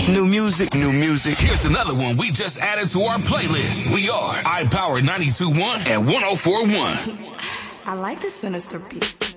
New music, new music. Here's another one we just added to our playlist. We are iPower 92.1 and 104.1. I like the sinister beat.